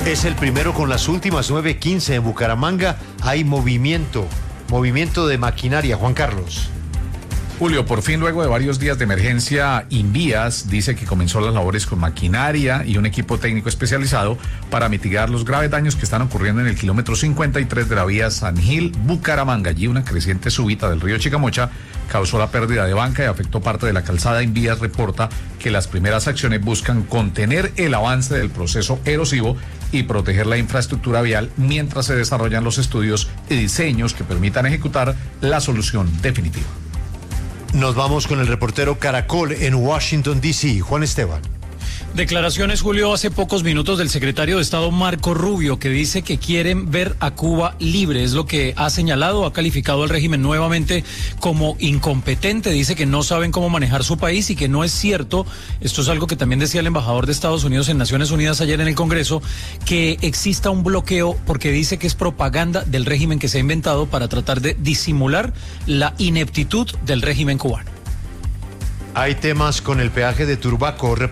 Es el primero con las últimas 9:15 en Bucaramanga. Hay movimiento de maquinaria. Juan Carlos. Julio, por fin, luego de varios días de emergencia, Invías dice que comenzó las labores con maquinaria y un equipo técnico especializado para mitigar los graves daños que están ocurriendo en el kilómetro 53 de la vía San Gil-Bucaramanga. Allí una creciente súbita del río Chicamocha causó la pérdida de banca y afectó parte de la calzada. Invías reporta que las primeras acciones buscan contener el avance del proceso erosivo y proteger la infraestructura vial mientras se desarrollan los estudios y diseños que permitan ejecutar la solución definitiva. Nos vamos con el reportero Caracol en Washington, D.C., Juan Esteban. Declaraciones, Julio, hace pocos minutos del secretario de Estado Marco Rubio, que dice que quieren ver a Cuba libre. Es lo que ha señalado, ha calificado al régimen nuevamente como incompetente. Dice que no saben cómo manejar su país y que no es cierto. Esto es algo que también decía el embajador de Estados Unidos en Naciones Unidas ayer en el Congreso, que exista un bloqueo porque dice que es propaganda del régimen que se ha inventado para tratar de disimular la ineptitud del régimen cubano. Hay temas con el peaje de Turbaco.